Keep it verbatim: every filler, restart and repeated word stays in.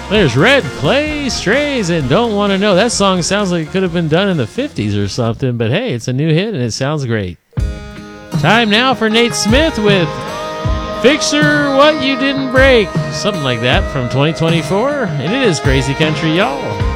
There's Red Clay Strays and Don't Want to Know. That song sounds like it could have been done in the fifties or something, but hey, it's a new hit and it sounds great. Time now for Nate Smith with Fixer What You Didn't Break. Something like that from twenty twenty-four. And it is Crazy Country, y'all.